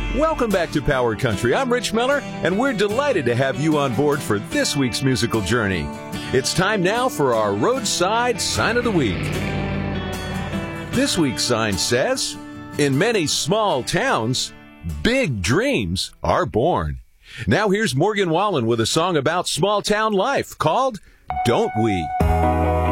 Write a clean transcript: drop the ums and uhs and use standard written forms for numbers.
Welcome back to Power Country. I'm Rich Miller, and we're delighted to have you on board for this week's musical journey. It's time now for our roadside sign of the week. This week's sign says, in many small towns, big dreams are born. Now here's Morgan Wallen with a song about small town life called Don't We?